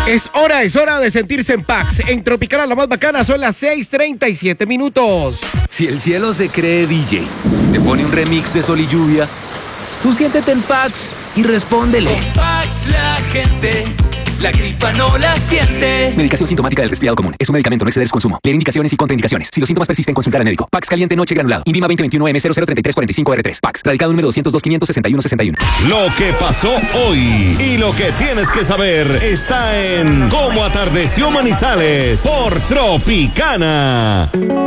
Es hora de sentirse en Pax. En Tropicana la más bacana son las 6:37 minutos. Si el cielo se cree DJ, te pone un remix de Sol y Lluvia, tú siéntete en Pax y respóndele. Con Pax la gente, la gripa no la siente. Medicación sintomática del resfriado común. Es un medicamento, no exceder su consumo. Leer indicaciones y contraindicaciones. Si los síntomas persisten, consultar al médico. Pax caliente noche granulado. Invima 2021M003345R3. Pax. Radicado número 202-561-61. Lo que pasó hoy y lo que tienes que saber está en Cómo Atardeció Manizales por Tropicana.